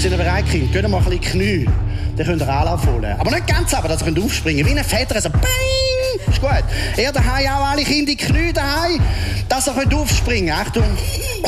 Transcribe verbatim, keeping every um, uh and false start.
Sind ihr bereit, Kind? Geht mal ein bisschen Knie. Dann könnt ihr Anlauf holen. Aber nicht ganz aber, dass ihr aufspringen könnt. Wie ein Väter, so bang! Ist gut. Ihr daheim auch alle Kinder in die Knie daheim, dass ihr könnt aufspringen könnt. Achtung.